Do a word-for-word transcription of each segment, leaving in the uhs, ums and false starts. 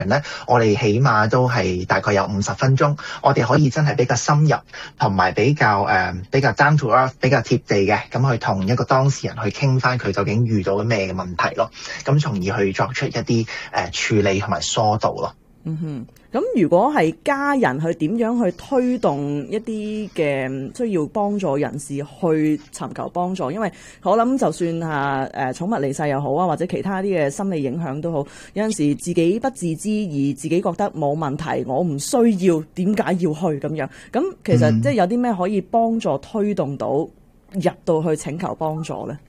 咧，我哋起碼都係大概有五十分鐘，我哋可以真係比較深入，同埋比較誒、呃、比較 down to earth， 比較貼地嘅，咁去同一個當事人去傾翻佢究竟遇到咩嘅問題咯，咁從而去作出一啲誒、呃、處理同埋疏導咯。 嗯哼，咁如果係家人去點樣去推動一啲嘅需要幫助人士去尋求幫助？因為我諗就算啊誒寵物離世又好啊，或者其他啲嘅心理影響都好，有陣時自己不自知而自己覺得冇問題，我唔需要，點解要去咁樣？咁其實即係有啲咩可以幫助推動到入到去請求幫助咧？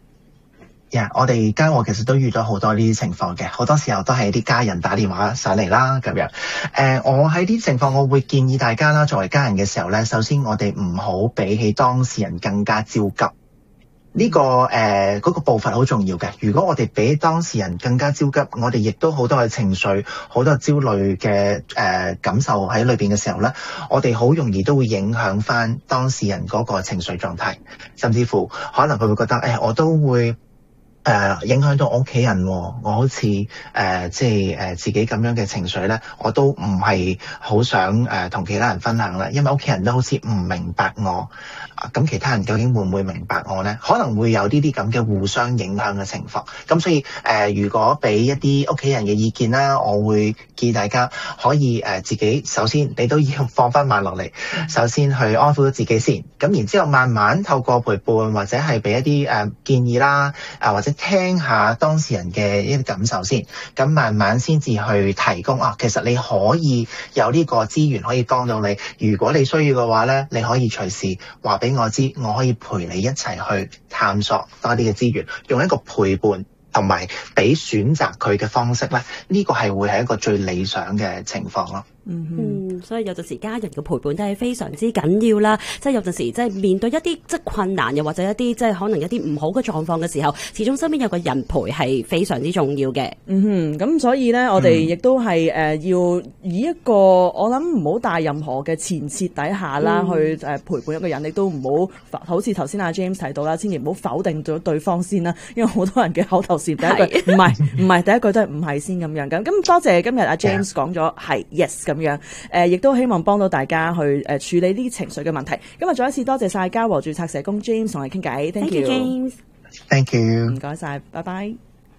Yeah, 我哋家我其實都遇到好多呢啲情況嘅，好多時候都係啲家人打電話上嚟啦咁樣。誒、呃，我喺啲情況，我會建議大家啦，作為家人嘅時候咧，首先我哋唔好比起當事人更加焦急。呢、這個誒嗰、呃那個步伐好重要嘅。如果我哋比當事人更加焦急，我哋亦都好多嘅情緒、好多焦慮嘅誒感受喺裏邊嘅時候咧，我哋好容易都會影響翻當事人嗰個情緒狀態，甚至乎可能佢會覺得誒、哎，我都會。誒、呃、影響到我屋企人喎，我好似誒、呃、即係誒、呃、自己咁樣嘅情緒咧，我都唔係好想誒同、呃、其他人分享啦，因為屋企人都好似唔明白我，咁、呃、其他人究竟會唔會明白我咧？可能會有呢啲咁嘅互相影響嘅情況，咁所以誒、呃、如果俾一啲屋企人嘅意見啦，我會建議大家可以誒、呃、自己首先你都要放翻慢落嚟，首先去安撫咗自己先，咁然之後慢慢透過陪伴或者係俾一啲誒、呃、建議啦，啊、呃、或者聽下當事人嘅一啲感受先，咁慢慢先至去提供啊。其實你可以有呢個資源可以幫到你，如果你需要嘅話咧，你可以隨時話俾我知，我可以陪你一齊去探索多啲嘅資源，用一個陪伴同埋俾選擇佢嘅方式咧，呢、這個係會係一個最理想嘅情況咯。 嗯，所以有陣時家人嘅陪伴都係非常之緊要啦。即係有陣時即係面對一啲即係困難，又或者一啲即係可能一啲唔好嘅狀況嘅時候，始終身邊有個人陪係非常之重要嘅。 嗯哼，咁所以呢，我哋亦都係誒要以一個我諗唔好帶任何嘅前設底下啦，嗯、去誒陪伴一個人，你都唔好好似頭先阿 James 提到啦，千祈唔好否定咗對方先啦，因為好多人嘅口頭禪第一句唔係唔係，第一句都係唔係先咁樣嘅。咁多謝今日阿 James 講咗係 yes 咁樣，誒亦都希望幫到大家去誒處理呢啲情緒嘅問題。今日再一次多謝晒嘉禾註冊社工 James 同我哋傾偈 ，thank you James，thank you， 唔該晒，拜拜。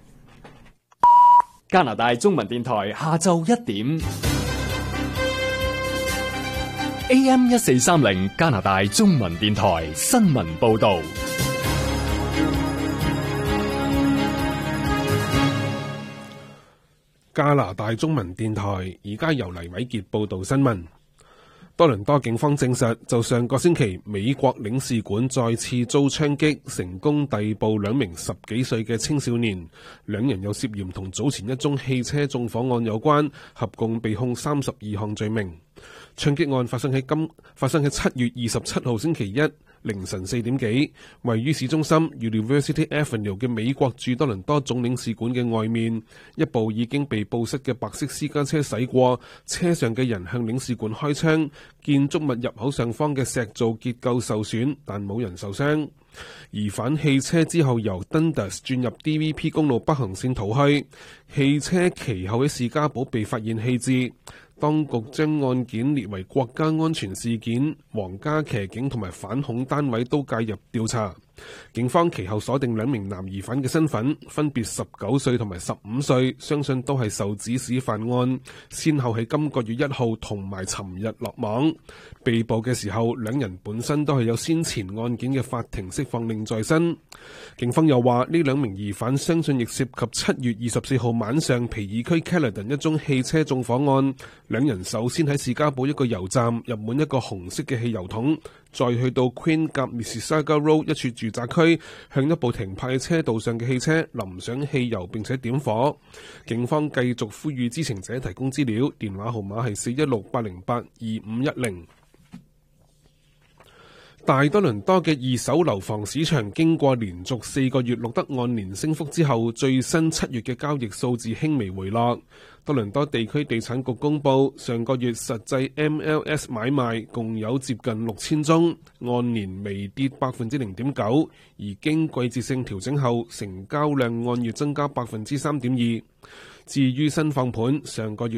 加拿大中文電台下晝一點 A M 一四三零，加拿大中文電台新聞報道。 加拿大中文電台而家由黎偉傑報道新聞。多倫多警方證實，就上個星期美國領事館再次遭槍擊，成功逮捕兩名十幾歲嘅青少年，兩人又涉嫌同早前一宗汽車縱火案有關，合共被控三十二項罪名。槍擊案發生喺今發生喺七月二十七號星期一凌晨四點幾，位於市中心 University Avenue 嘅美國駐多倫多總領事館嘅外面，一部已經被報失嘅白色私家車駛過，車上嘅人向領事館開槍，建築物入口上方嘅石造結構受損，但冇人受傷。疑犯棄車之後由 Dundas 轉入 D V P 公路北行線逃去，汽車其後喺士嘉堡被發現棄置。當局將案件列為國家安全事件，皇家騎警同埋反恐單位都介入調查。警方其後鎖定兩名男疑犯嘅身份，分別十九歲同埋十五歲，相信都係受指使犯案，先後喺今個月一號同埋尋日落網。被捕嘅時候，兩人本身都係有先前案件嘅法庭釋放令在身。警方又話，呢兩名疑犯相信亦涉及七月二十四號晚上皮爾區 Caledon 一宗汽車縱火案。兩人首先喺士嘉堡一個油站入滿一個紅色嘅汽油桶，再去到 Queen 夾 Mississauga Road 一處住宅區，向一部停泊喺車道上嘅汽車淋上汽油並且點火。警方繼續呼籲知情者提供資料，電話號碼係四一六八零八二五一零。大多倫多嘅二手樓房市場經過連續四個月錄得按年升幅之後，最新七月嘅交易數字輕微回落。多倫多地區地產局公佈，上個月實際 M L S 買賣共有接近六千宗，按年微跌百分之零點九，而經季節性調整後，成交量按月增加百分之三點二。 至於新放盤，上個月